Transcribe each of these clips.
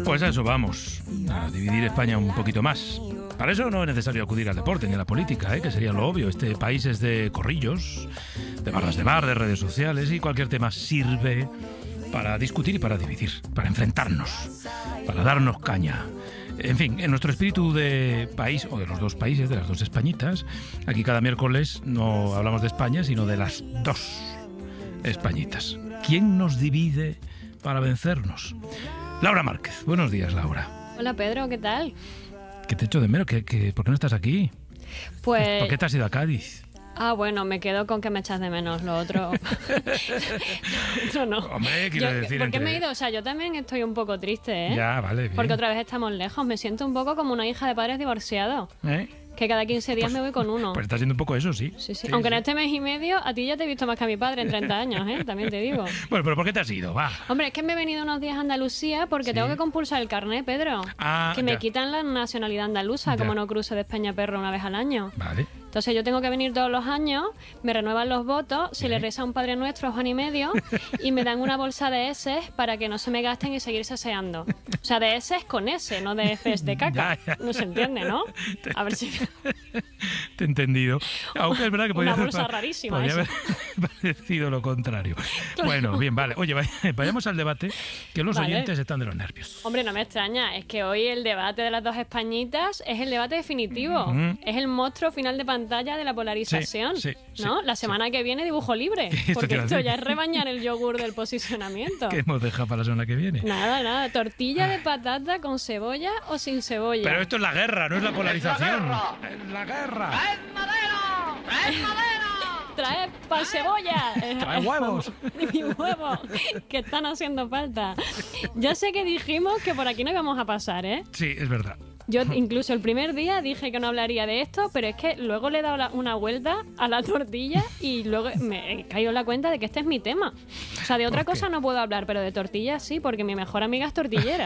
Pues a eso vamos, a dividir España un poquito más. Para eso no es necesario acudir al deporte ni a la política, que sería lo obvio. Este país es de corrillos, de barras de bar, de redes sociales, y cualquier tema sirve para discutir y para dividir, para enfrentarnos, para darnos caña. En fin, en nuestro espíritu de país, o de los dos países, de las dos Españitas, aquí cada miércoles no hablamos de España, sino de las dos Españitas. ¿Quién nos divide para vencernos? Laura Márquez. Buenos días, Laura. Hola, Pedro, ¿qué tal? ¿Qué te echo de menos? ¿Por qué no estás aquí? Pues... ¿Por qué te has ido a Cádiz? Bueno, me quedo con que me echas de menos, lo otro... no. Hombre, quiero decir... ¿Por qué me he ido? O sea, yo también estoy un poco triste, ¿eh? Ya, vale, bien. Porque otra vez estamos lejos. Me siento un poco como una hija de padres divorciados. Que cada 15 días me voy con uno. Pues está siendo un poco eso, sí. Sí. Aunque en este mes y medio, a ti ya te he visto más que a mi padre en 30 años, ¿eh? También te digo. Bueno, pero ¿por qué te has ido? Va. Hombre, es que me he venido unos días a Andalucía porque tengo que compulsar el carnet, Pedro. Que me quitan la nacionalidad andaluza, como no cruzo de España a Perro una vez al año. Vale. Entonces yo tengo que venir todos los años, me renuevan los votos, si le reza un Padre Nuestro a Juan y medio, y me dan una bolsa de eses para que no se me gasten y seguir saseando. O sea, de eses con S, no de heces de caca. Ya. No se entiende, ¿no? A ver si... Te he entendido. Aunque es verdad que una bolsa rarísima. Podría haber parecido lo contrario. Claro. Bueno, bien, vale. Oye, vayamos al debate, que los oyentes están de los nervios. Hombre, no me extraña. Es que hoy el debate de las dos Españitas es el debate definitivo. Es el monstruo final de pantalla de la polarización. ¿No? La semana que viene dibujo libre. Porque esto ya es rebañar el yogur del posicionamiento. ¿Qué hemos dejado para la semana que viene? Nada. Tortilla de patata con cebolla o sin cebolla. Pero esto es la guerra, no es la polarización. ¡Es la guerra! ¡Traed madera! ¡Traed madera! ¡Traed pa' cebolla! ¡Traed huevos! ¡Y huevos! Que están haciendo falta. Ya sé que dijimos que por aquí no íbamos a pasar, ¿eh? Sí, es verdad. Yo incluso el primer día dije que no hablaría de esto, pero es que luego le he dado una vuelta a la tortilla y luego me he caído en la cuenta de que este es mi tema. O sea, de otra cosa no puedo hablar, pero de tortillas sí, porque mi mejor amiga es tortillera.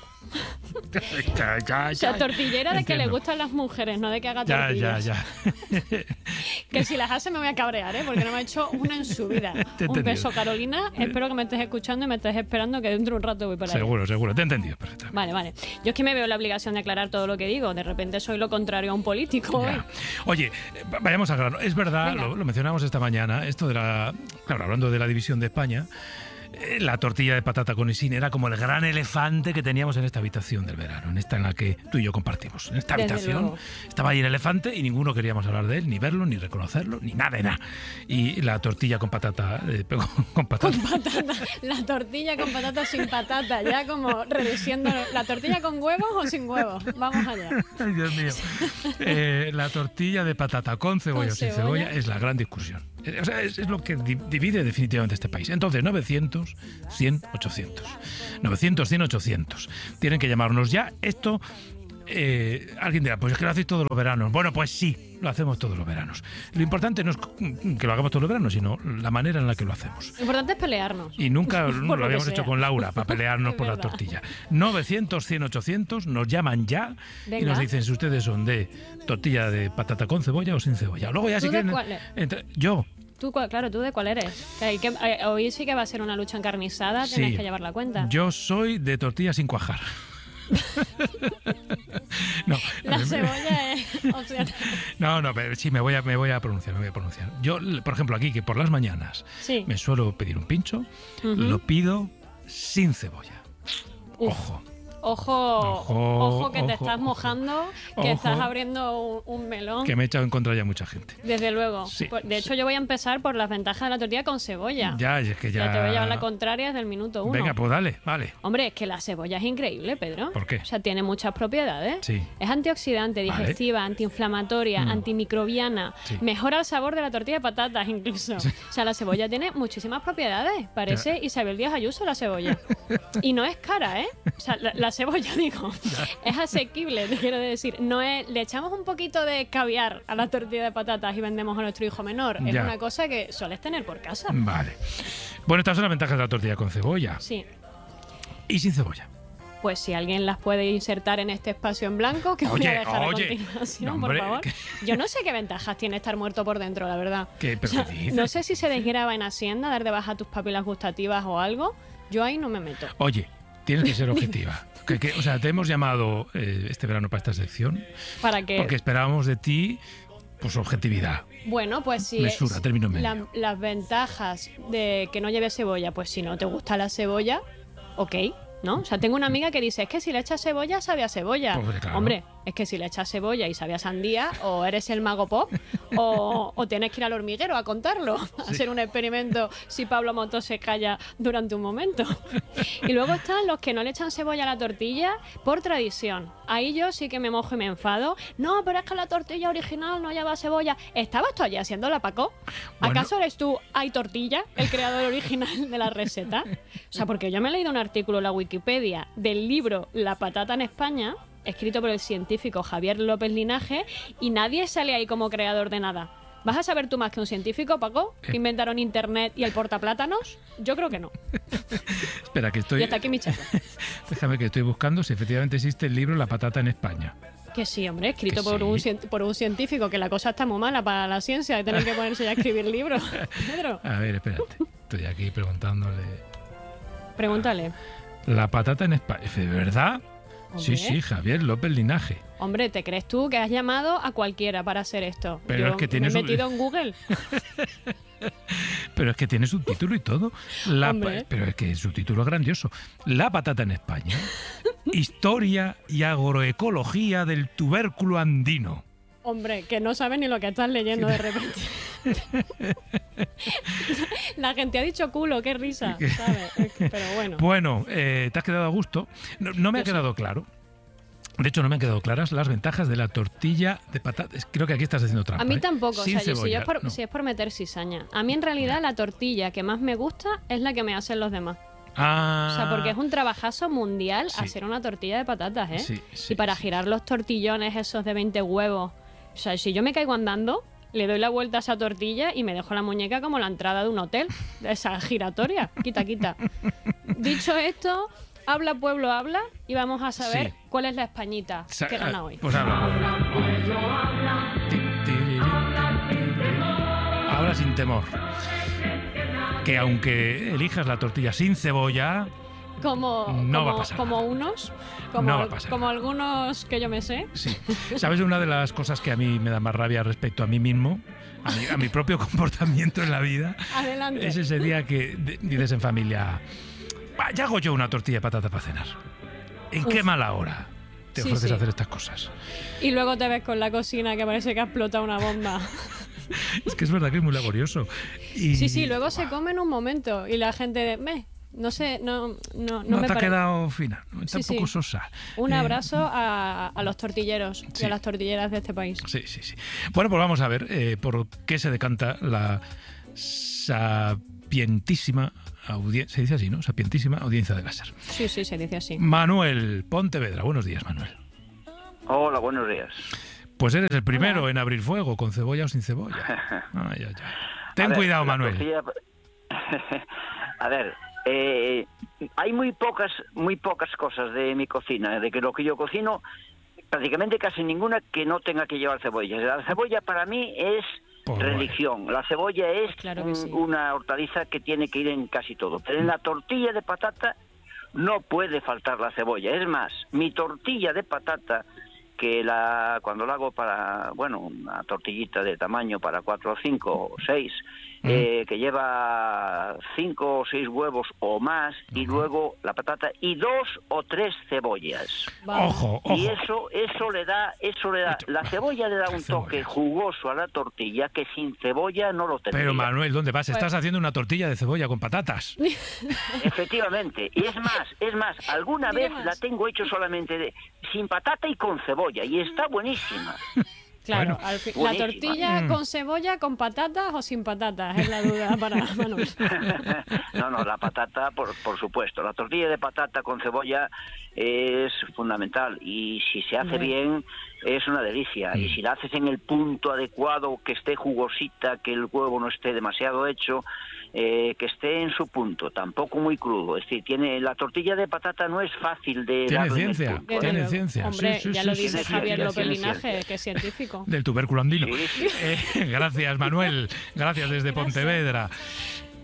Ya. O sea, tortillera de que le gustan las mujeres, no de que haga tortillas. Ya. Que si las hace me voy a cabrear, porque no me ha hecho una en su vida. Un beso, Carolina. Espero que me estés escuchando y me estés esperando, que dentro de un rato voy por ahí. Seguro. Te he entendido perfectamente. Vale. Yo es que me veo la obligación de aclarar todo lo que digo. De repente soy lo contrario a un político. Oye, vayamos al grano. Es verdad, lo mencionamos esta mañana, esto de la... Claro, hablando de la división de España, la tortilla de patata con y sin era como el gran elefante que teníamos en esta habitación del verano, en esta en la que tú y yo compartimos. En esta habitación estaba ahí el elefante y ninguno queríamos hablar de él, ni verlo, ni reconocerlo, ni nada de nada. Y la tortilla con patata... con patata. La tortilla con patata sin patata, ya como reduciendo... ¿La tortilla con huevos o sin huevos? Vamos allá. Ay, Dios mío. La tortilla de patata con cebolla o sin cebolla es la gran discusión. O sea, es lo que divide definitivamente este país. Entonces, 900, 100, 800. 900, 100, 800. Tienen que llamarnos ya. Esto, alguien dirá, pues es que lo hacéis todos los veranos. Bueno, pues sí, lo hacemos todos los veranos. Lo importante no es que lo hagamos todos los veranos, sino la manera en la que lo hacemos. Lo importante es pelearnos. Y nunca lo habíamos hecho con Laura, para pelearnos por la tortilla. 900, 100, 800, nos llaman ya. Venga. Y nos dicen si ustedes son de tortilla de patata con cebolla o sin cebolla. Luego ya si quieren... Yo. Tú de cuál eres. Hoy sí que va a ser una lucha encarnizada, tienes que llevar la cuenta. Yo soy de tortilla sin cuajar. No, la cebolla es opcional. No, pero sí, me voy a pronunciar. Yo, por ejemplo, aquí, que por las mañanas me suelo pedir un pincho, lo pido sin cebolla. Ojo, que te estás mojando, que estás abriendo un melón. Que me he echado en contra ya mucha gente. Desde luego. Sí, de hecho, yo voy a empezar por las ventajas de la tortilla con cebolla. Es que ya te voy a llevar la contraria desde el minuto 1. Venga, pues dale, vale. Hombre, es que la cebolla es increíble, Pedro. ¿Por qué? O sea, tiene muchas propiedades. Sí. Es antioxidante, digestiva, antiinflamatoria, antimicrobiana. Mejora el sabor de la tortilla de patatas, incluso. O sea, la cebolla tiene muchísimas propiedades. Parece Isabel Díaz Ayuso la cebolla. Y no es cara, ¿eh? O sea, la cebolla, digo, es asequible, te quiero decir. No es, le echamos un poquito de caviar a la tortilla de patatas y vendemos a nuestro hijo menor. Es una cosa que sueles tener por casa. Vale. Bueno, estas son las ventajas de la tortilla con cebolla. Sí. ¿Y sin cebolla? Pues si alguien las puede insertar en este espacio en blanco, que voy a dejar a continuación, por favor. Yo no sé qué ventajas tiene estar muerto por dentro, la verdad. ¿Qué dices? No sé si se desgraba en Hacienda, dar de baja tus papilas gustativas o algo. Yo ahí no me meto. Oye, Tienes que ser objetiva. O sea, te hemos llamado este verano para esta sección. ¿Para qué? Porque esperábamos de ti, pues, objetividad. Bueno, pues sí. Mesura, término medio. Las ventajas de que no lleve cebolla, pues si no te gusta la cebolla, ok, ¿no? O sea, tengo una amiga que dice, es que si le echas cebolla, sabe a cebolla. Pues, claro. Hombre, es que si le echas cebolla y sabe a sandía, o eres el mago pop, o tienes que ir al hormiguero a contarlo, a hacer un experimento si Pablo Motos se calla durante un momento. Y luego están los que no le echan cebolla a la tortilla por tradición. Ahí yo sí que me mojo y me enfado. No, pero es que la tortilla original no lleva cebolla. ¿Estabas tú allí haciéndola, Paco? ¿Acaso eres tú, Hay Tortilla, el creador original de la receta? O sea, porque yo me he leído un artículo en la Wikipedia del libro La patata en España, escrito por el científico Javier López Linaje, y nadie sale ahí como creador de nada. ¿Vas a saber tú más que un científico, Paco? ¿Que inventaron Internet y el portaplátanos? Yo creo que no. Espera, que estoy... Y hasta aquí mi charla. Déjame que estoy buscando si efectivamente existe el libro La patata en España. Que sí, hombre, escrito Que por un científico, que la cosa está muy mala para la ciencia, de tener que ponerse ya a escribir libros. Pedro, A ver, espérate. Estoy aquí preguntándole... pregúntale. La patata en España. ¿De verdad? Hombre. Sí, Javier López Linaje. Hombre, ¿te crees tú que has llamado a cualquiera para hacer esto? Pero Yo es que me tienes he metido en Google. Pero es que tiene subtítulo y todo. Pero es que el subtítulo es grandioso. La patata en España. Historia y agroecología del tubérculo andino. Hombre, que no sabes ni lo que estás leyendo de repente. La gente ha dicho culo, qué risa, ¿sabes? Pero bueno. Bueno, ¿te has quedado a gusto? No me ha quedado claro. De hecho, no me han quedado claras las ventajas de la tortilla de patatas. Creo que aquí estás haciendo trampa. A mí tampoco, Sin o sea, cebolla, si es por meter cizaña. A mí en realidad la tortilla que más me gusta es la que me hacen los demás. Ah, O sea, porque es un trabajazo mundial Sí. hacer una tortilla de patatas, ¿eh? Sí, y para sí. girar los tortillones esos de 20 huevos. O sea, si yo me caigo andando, le doy la vuelta a esa tortilla y me dejo la muñeca como la entrada de un hotel. Esa giratoria. Quita, quita. Dicho esto, habla pueblo, habla, y vamos a saber Sí. cuál es la españita que gana hoy. Pues habla. Ahora sin temor. Que aunque elijas la tortilla sin cebolla, no va a pasar como nada. unos, No va a pasar como nada. algunos que yo me sé. sí. ¿Sabes una de las cosas que a mí me da más rabia respecto a mí mismo? A mi propio comportamiento en la vida. Adelante. Es ese día que dices en familia, "Va, ya hago yo una tortilla de patata para cenar". ¿En qué mala hora te Sí, ofreces sí. a hacer estas cosas? Y luego te ves con la cocina que parece que ha explotado una bomba. Es que es verdad que es muy laborioso. Y, Sí, luego se come en un momento y la gente no sé, no No me te ha parece. quedado fina, ¿no? Sí, Tampoco sí. sosa. Un abrazo a los tortilleros y sí. a las tortilleras de este país. Sí. Bueno, pues vamos a ver por qué se decanta la sapientísima audiencia, se dice así, ¿no? Sapientísima audiencia de la SER. Sí, se dice así. Manuel Pontevedra, buenos días, Manuel. Hola, buenos días. Pues eres el primero Hola. en abrir fuego, con cebolla o sin cebolla. Ay. Ten A ver, cuidado, la Manuel. tortilla- A ver, hay muy pocas cosas de mi cocina, de que lo que yo cocino, prácticamente casi ninguna que no tenga que llevar cebolla. La cebolla para mí es Pues religión. La cebolla es Claro que sí. una hortaliza que tiene que ir en casi todo. Pero en la tortilla de patata no puede faltar la cebolla. Es más, mi tortilla de patata, que cuando la hago para, bueno, una tortillita de tamaño para 4 o 5 o 6, que lleva 5 o 6 huevos o más, y luego la patata y 2 o 3 cebollas. Vamos. Ojo. Y eso le da, la cebolla le da un Cebolla. toque jugoso a la tortilla que sin cebolla no lo tendría. Pero Manuel, ¿dónde vas? Pues Estás haciendo una tortilla de cebolla con patatas. Efectivamente. Y es más, alguna Dile vez más. la tengo hecho solamente sin patata y con cebolla, y está buenísima. Claro, Bueno. al fin- la Buenísima. tortilla con cebolla, con patatas o sin patatas, es la duda para Manuel. No, la patata, por supuesto. La tortilla de patata con cebolla es fundamental, y si se hace Hombre. bien es una delicia. Y si la haces en el punto adecuado, que esté jugosita, que el huevo no esté demasiado hecho, que esté en su punto, tampoco muy crudo. Es decir, la tortilla de patata no es fácil de Tiene darle en el ciencia. punto, Desde Tiene luego. ciencia. Hombre, Sí, ya lo sí, dice sí, Javier sí, López sí, Linaje, que es científico. Del tubérculo andino. Sí. Gracias, Manuel. Gracias desde Pontevedra.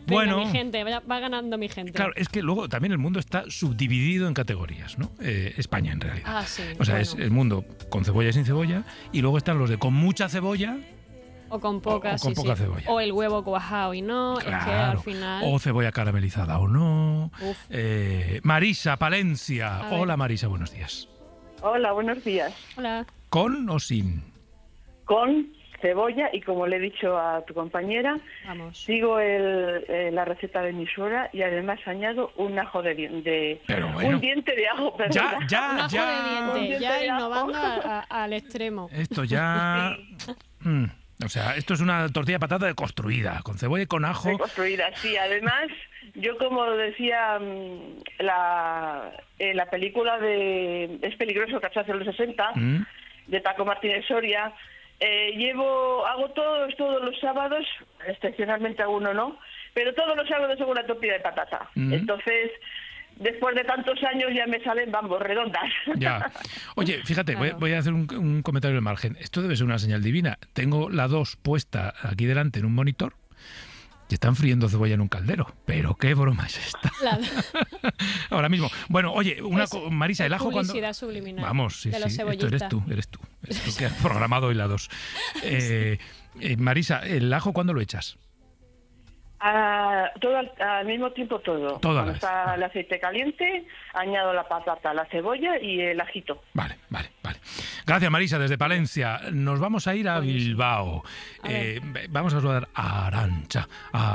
Bueno, mi gente, va ganando mi gente. Claro, es que luego también el mundo está subdividido en categorías, ¿no? España, en realidad. Ah, sí. O sea, bueno. es el mundo con cebolla y sin cebolla, y luego están los de con mucha cebolla O con poca, o con poca cebolla. O el huevo cuajado y no, Claro. es que al final... O cebolla caramelizada o no. Uf. Marisa, Palencia. A ver. Hola, Marisa, buenos días. Hola, buenos días. Hola. ¿Con o sin? Con cebolla y como le he dicho a tu compañera, Vamos. sigo la receta de mi suegra y además añado un ajo Pero bueno. un diente de ajo, Ya, perdona. Un ya, ajo ya. de diente, ya de ajo. innovando al extremo. Esto ya... O sea, esto es una tortilla de patata deconstruida, con cebolla y con ajo. Reconstruida, sí. Además, yo como decía en la película de Es peligroso cacharse en los 60, de Paco Martínez Soria, hago todos los sábados, excepcionalmente a uno no, pero todos los sábados hago una tortilla de patata. Entonces, después de tantos años ya me salen, vamos, redondas. Ya. Oye, fíjate, Claro. voy a hacer un comentario al margen. Esto debe ser una señal divina. Tengo la 2 puesta aquí delante en un monitor y están friendo cebolla en un caldero. Pero qué broma es esta. Ahora mismo. Bueno, oye, Marisa, el ajo cuando... Publicidad subliminal. Vamos, sí, de los sí. Esto cebollistas. eres tú. Eres tú que has programado hoy la 2. Marisa, ¿el ajo cuándo lo echas? Todo al mismo tiempo todo. Todo a la Cuando vez. está el aceite caliente, añado la patata, la cebolla y el ajito. Vale. Gracias, Marisa, desde Palencia. Nos vamos a ir a Bilbao. Vamos a saludar a Arantxa.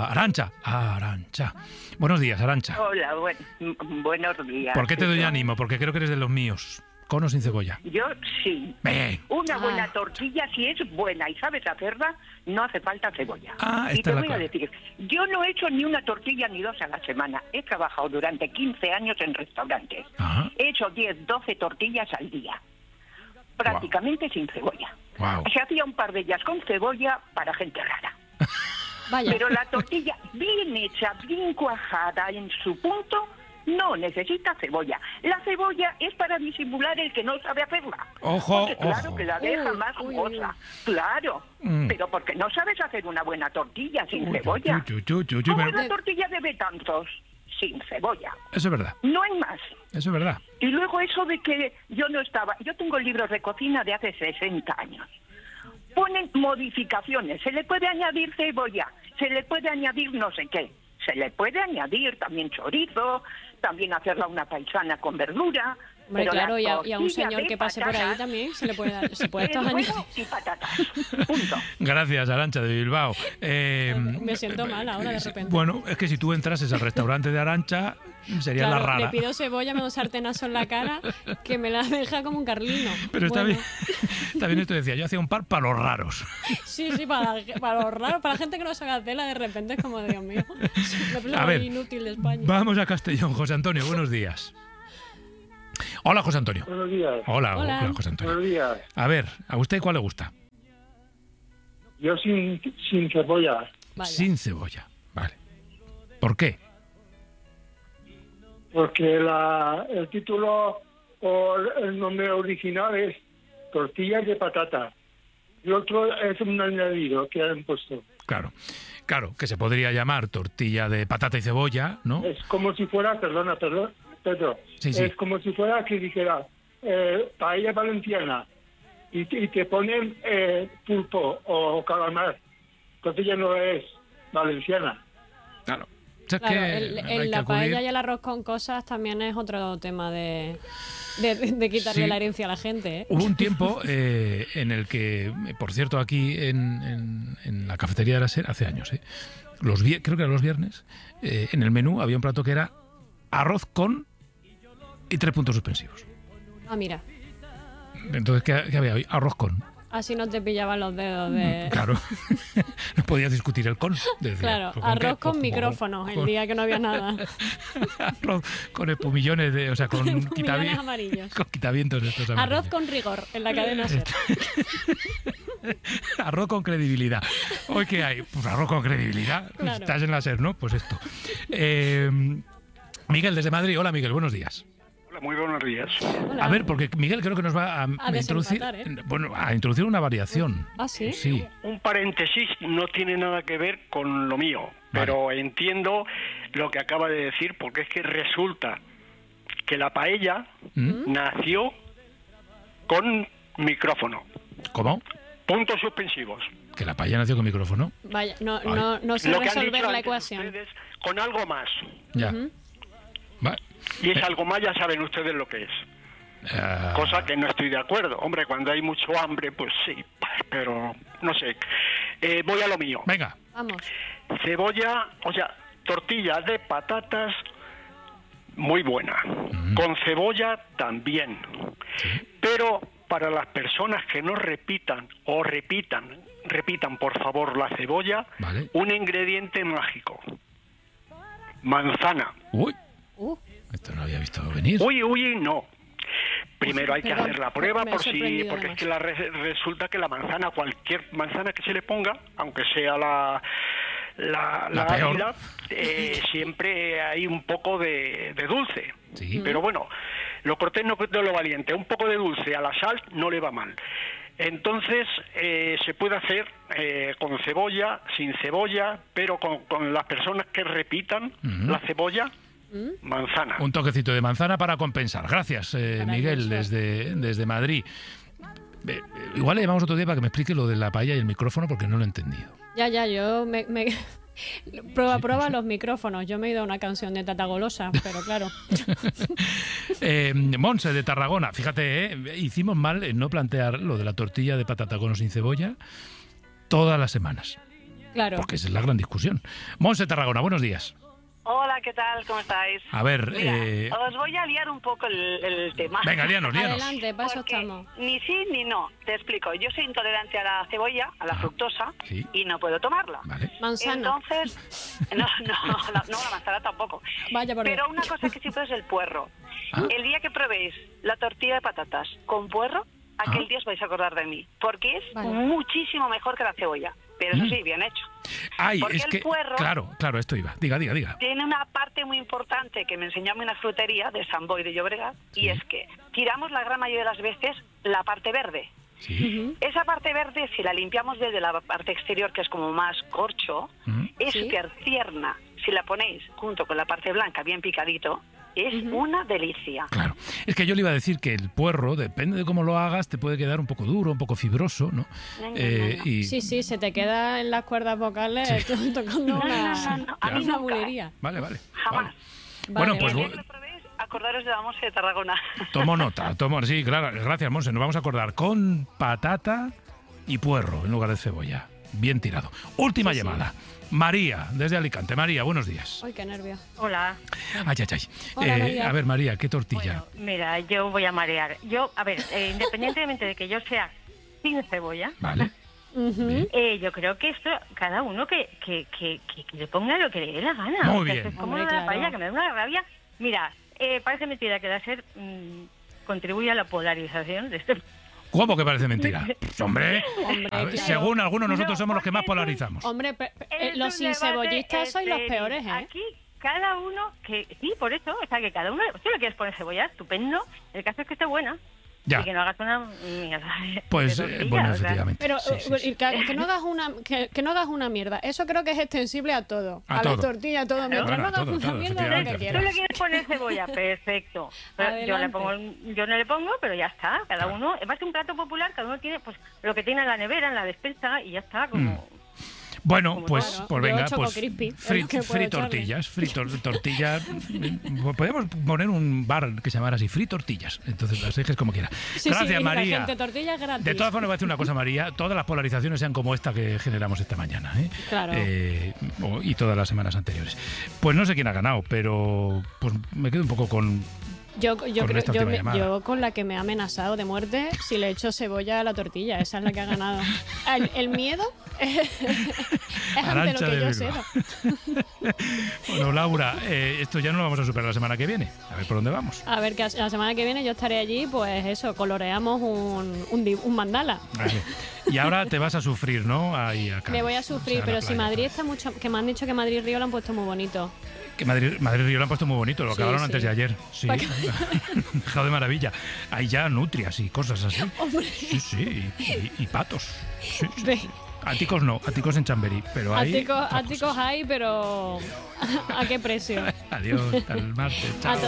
Arantxa. Buenos días, Arantxa. Hola, buenos días. ¿Por qué te doy Yo- ánimo? Porque creo que eres de los míos. ¿Con o sin cebolla? Yo sí. Ven. Una buena Ah. tortilla, si es buena y sabes hacerla, no hace falta cebolla. Ah, y esta te es la voy a clave. decir, yo no he hecho ni una tortilla ni dos a la semana. He trabajado durante 15 años en restaurantes. Ajá. He hecho 10, 12 tortillas al día. Prácticamente sin cebolla. Wow. Se hacía un par de ellas con cebolla para gente rara. Vaya. Pero la tortilla bien hecha, bien cuajada en su punto, no necesita cebolla. La cebolla es para disimular el que no sabe hacerla. Ojo, Porque claro ojo. que la deja Uy, más uy, jugosa. Claro. Pero porque no sabes hacer una buena tortilla sin cebolla. ¿Cómo me- es la tortilla de Betanzos? Sin cebolla. Eso es verdad. No hay más. Eso es verdad. Y luego eso de que yo no estaba... Yo tengo libros de cocina de hace 60 años. Ponen modificaciones. Se le puede añadir cebolla, se le puede añadir no sé qué. Se le puede añadir también chorizo, también hacerla una paisana con verdura. Hombre, pero claro, la y a un tortilla señor de que pase por ahí patatas también se le puede dar. Se puede es estos años. huevo y patatas. Punto. Gracias, Arantxa, de Bilbao. Me siento mal ahora, de repente. Bueno, es que si tú entrases al restaurante de Arantxa, sería Claro, la rara. le pido cebolla, me da un sartenazo en la cara que me la deja como un carlino. Pero está Bueno, bien. Está bien esto, decía. Yo hacía un par para los raros. Sí, para los raros, para la gente que no saca tela, de repente es como, Dios mío, la persona A ver, más inútil de España. Vamos a Castellón. José Antonio, buenos días. Hola, José Antonio. Buenos días. Hola, José Antonio. Buenos días. A ver, ¿a usted cuál le gusta? Yo sin cebolla, Vaya. Sin cebolla. Vale. ¿Por qué? porque el título o el nombre original es tortillas de patata. Y otro es un añadido que han puesto. Claro, que se podría llamar tortilla de patata y cebolla, ¿no? Es como si fuera, perdona, Pedro, Sí, sí. es como si fuera que dijera paella valenciana y te ponen pulpo o calamar. Tortilla no es valenciana. Claro. O sea, Claro, que el- hay que la acudir- paella y el arroz con cosas también es otro tema de quitarle Sí. la herencia a la gente, ¿eh? Hubo un tiempo en el que, por cierto, aquí en la cafetería de la SER, hace años, creo que eran los viernes, en el menú había un plato que era arroz con y 3 puntos suspensivos. Ah, mira, Entonces, ¿qué había hoy? Arroz con. así no te pillaban los dedos de... Claro. No podías discutir el con. Decía, Claro, ¿con arroz qué? con Pues, micrófonos, el con- día que no había nada. Arroz con espumillones, o sea, con Millones amarillos. con quitavientos de estos amarillos. Arroz con rigor, en la cadena SER. Arroz con credibilidad. ¿Hoy qué hay? Pues arroz con credibilidad. Claro. Estás en la SER, ¿no? Pues esto. Miguel, desde Madrid. Hola, Miguel, buenos días. Hola, Hola, muy buenos días. Hola. A ver, porque Miguel creo que nos va a introducir, a introducir una variación. ¿Ah, sí? Sí. Un paréntesis, no tiene nada que ver con lo mío, pero entiendo lo que acaba de decir, porque es que resulta que la paella nació con micrófono. ¿Cómo? Puntos suspensivos. Que la paella nació con micrófono. Vaya, no sé Lo que han resolver dicho la antes ecuación. ustedes, con algo más. Ya. Vale. Y es algo más, ya saben ustedes lo que es. Cosa que no estoy de acuerdo. Hombre, cuando hay mucho hambre, pues sí, pero no sé. Voy a lo mío. Venga. Vamos. Cebolla, o sea, tortilla de patatas muy buena. Con cebolla también. Pero para las personas que no repitan por favor la cebolla, vale. Un ingrediente mágico. Manzana. Uy. Esto no había visto venir. Uy, no. Primero hay que Perdón, hacer la prueba me ha porque sorprendido es que resulta que la manzana, cualquier manzana que se le ponga, aunque sea la peor. ácida, siempre hay un poco de dulce. Sí. Pero bueno, lo cortés no es lo valiente. Un poco de dulce a la sal no le va mal. Entonces se puede hacer con cebolla, sin cebolla, pero con las personas que repitan la cebolla, manzana. Un toquecito de manzana para compensar. Gracias, Miguel, desde Madrid. Igual le llamamos otro día para que me explique lo de la paella y el micrófono, porque no lo he entendido. Ya, yo me... Prueba los micrófonos. Yo me he ido a una canción de Tata Golosa, pero claro. Montse, de Tarragona. Fíjate, hicimos mal en no plantear lo de la tortilla de patata con o sin cebolla todas las semanas. Claro. Porque esa es la gran discusión. Montse, Tarragona, buenos días. Hola, ¿qué tal? ¿Cómo estáis? A ver... Mira, os voy a liar un poco el tema. Venga, líanos. Adelante, para eso Porque estamos. ni sí ni no. Te explico. Yo soy intolerante a la cebolla, a la fructosa, sí. y no puedo tomarla. Vale. Manzana. Entonces... No, la manzana tampoco. Vaya por Pero Dios. una cosa que sí puedo es el puerro. Ah. El día que probéis la tortilla de patatas con puerro, aquel día os vais a acordar de mí. Porque es muchísimo mejor que la cebolla. Pero eso sí, bien hecho. Ay, porque es el que... puerro... Claro, esto iba. Diga. Tiene una parte muy importante que me enseñó a mí una frutería de Sant Boi de Llobregat, y es que tiramos la gran mayoría de las veces la parte verde. Sí. Esa parte verde, si la limpiamos desde la parte exterior, que es como más corcho, es súper tierna. Si la ponéis junto con la parte blanca, bien picadito, es una delicia. Claro. Es que yo le iba a decir que el puerro, depende de cómo lo hagas, te puede quedar un poco duro, un poco fibroso, ¿no? Sí, se te queda en las cuerdas vocales tocando una bulería. Vale. Jamás. Bueno, pues... El día que lo probéis, acordaros de la Monse de Tarragona. Tomo nota, sí, claro. Gracias, Monse. Nos vamos a acordar con patata y puerro en lugar de cebolla. Bien tirado. Última llamada. María, desde Alicante. María, buenos días. Ay, qué nervio. Hola. Ay. Hola, María. A ver, María, ¿qué tortilla? Bueno, mira, yo voy a marear. Independientemente de que yo sea sin cebolla, Vale. yo creo que esto, cada uno que le ponga lo que le dé la gana. Muy O sea, bien. Es como Hombre, la claro. paella, que me da una rabia. Mira, parece mentira que la SER contribuye a la polarización de este... ¿Cómo que parece mentira? Hombre, a ver, claro. según algunos nosotros somos los que más polarizamos. Hombre, Es los un sincebollistas debate sois los estéril. peores, ¿eh? Aquí cada uno que... Sí, por eso. O sea, que cada uno... Si le quieres poner cebolla, estupendo. El caso es que esté buena. Ya. Y que no hagas una mierda. Pues, de tortilla, bueno, o sea. efectivamente. Pero Sí. que no hagas que no hagas una mierda. Eso creo que es extensible a todo. A A todo. la tortilla, a todo. Mientras Bueno, no hagas todo, una mierda, es lo que efectivamente. Tú quieras. le quieres poner cebolla, perfecto. Pero yo no le pongo, pero ya está. Cada uno, es más que un plato popular, cada uno tiene pues lo que tiene en la nevera, en la despensa, y ya está. Como Bueno, pues, claro. pues Yo venga, Choco pues Crispy, es lo que puedo tortillas. Podemos poner un bar que se llamara así, Tortillas. Entonces las dejes como quiera. Sí, Gracias, la María. gente, tortillas gratis. De todas formas, voy a decir una cosa, María. Todas las polarizaciones sean como esta que generamos esta mañana. Claro. Y todas las semanas anteriores. Pues no sé quién ha ganado, pero pues me quedo un poco con... Yo llamada. con la que me ha amenazado de muerte si le echo cebolla a la tortilla. Esa es la que ha ganado. El miedo es ante lo Arantxa que de yo Bilbao. cedo. Bueno, Laura, esto ya no lo vamos a superar la semana que viene. A ver por dónde vamos. A ver, que la semana que viene yo estaré allí, pues eso, coloreamos un mandala. Vale. Y ahora te vas a sufrir, ¿no? Ahí acá. Me voy a sufrir, pero si Madrid está mucho... Que me han dicho que Madrid Río lo han puesto muy bonito. Que Madrid Río lo han puesto muy bonito, lo acabaron antes de ayer. Sí, dejado de maravilla. Hay ya nutrias y cosas así. ¡Hombre! Sí, y patos. Sí. Áticos no, áticos en Chamberí, pero hay... Áticos hay, pero ¿a qué precio? Adiós, hasta el martes. Chao.